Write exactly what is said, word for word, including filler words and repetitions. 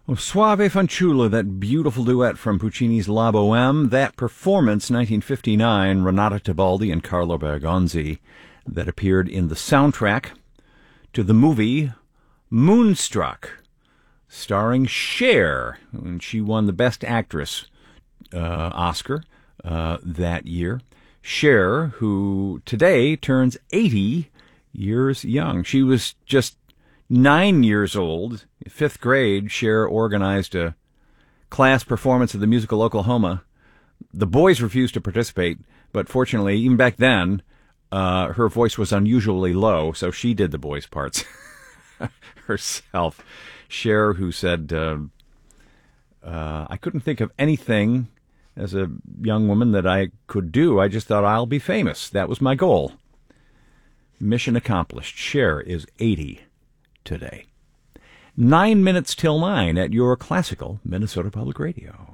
Oh, Suave Fanciulla, that beautiful duet from Puccini's La Boheme, that performance, nineteen fifty-nine, Renata Tebaldi and Carlo Bergonzi, that appeared in the soundtrack to the movie Moonstruck, starring Cher, and she won the Best Actress uh, Oscar uh, that year. Cher, who today turns eighty years young. She was just nine years old. Fifth grade, Cher organized a class performance of the musical Oklahoma. The boys refused to participate, but fortunately, even back then, uh, her voice was unusually low, so she did the boys' parts herself. Cher, who said, uh, uh, I couldn't think of anything as a young woman that I could do. I just thought I'll be famous. That was my goal. Mission accomplished. Cher is eighty today. Nine minutes till nine at your classical Minnesota Public Radio.